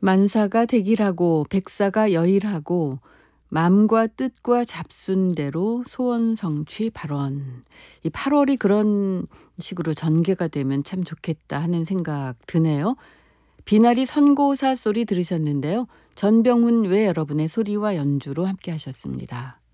만사가 대길하고 백사가 여일하고 맘과 뜻과 잡순대로 소원 성취 발원. 이 8월이 그런 식으로 전개가 되면 참 좋겠다 하는 생각 드네요. 비나리 선고사 소리 들으셨는데요. 전병훈 외 여러분의 소리와 연주로 함께 하셨습니다.